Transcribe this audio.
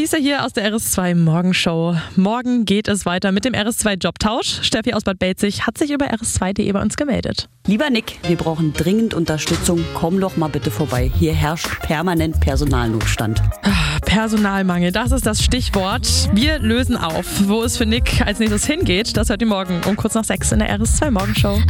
Alicia hier aus der RS2 Morgenshow. Morgen geht es weiter mit dem RS2 Jobtausch. Steffi aus Bad Belzig hat sich über rs2.de bei uns gemeldet. Lieber Nick, wir brauchen dringend Unterstützung. Komm doch mal bitte vorbei. Hier herrscht permanent Personalnotstand. Personalmangel, das ist das Stichwort. Wir lösen auf. Wo es für Nick als nächstes hingeht, das hört ihr morgen um kurz nach 6 in der RS2 Morgenshow.